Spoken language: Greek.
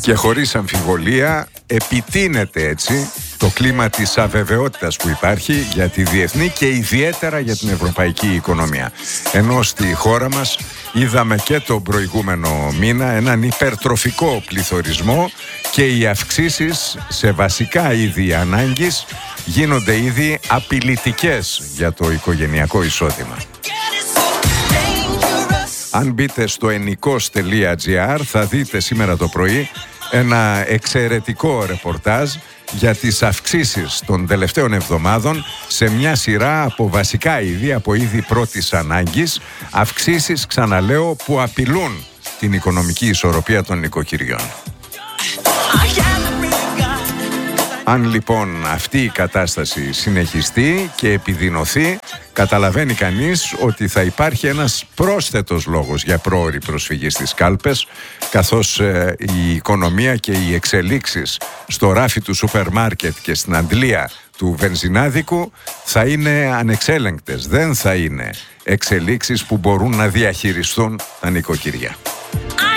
Και χωρίς αμφιβολία επιτείνεται έτσι το κλίμα της αβεβαιότητας που υπάρχει για τη διεθνή και ιδιαίτερα για την ευρωπαϊκή οικονομία. Ενώ στη χώρα μας είδαμε και τον προηγούμενο μήνα έναν υπερτροφικό πληθωρισμό και οι αυξήσεις σε βασικά είδη ανάγκης γίνονται ήδη απειλητικές για το οικογενειακό εισόδημα. Αν μπείτε στο ennikos.gr θα δείτε σήμερα το πρωί ένα εξαιρετικό ρεπορτάζ για τις αυξήσεις των τελευταίων εβδομάδων σε μια σειρά από βασικά είδη, από είδη πρώτης ανάγκης, αυξήσεις, ξαναλέω, που απειλούν την οικονομική ισορροπία των νοικοκυριών. Αν λοιπόν αυτή η κατάσταση συνεχιστεί και επιδεινωθεί, καταλαβαίνει κανείς ότι θα υπάρχει ένας πρόσθετος λόγος για πρόωρη προσφυγή στις κάλπες, καθώς η οικονομία και οι εξελίξεις στο ράφι του σούπερ μάρκετ και στην αντλία του βενζινάδικου θα είναι ανεξέλεγκτες. Δεν θα είναι εξελίξεις που μπορούν να διαχειριστούν τα νοικοκυριά.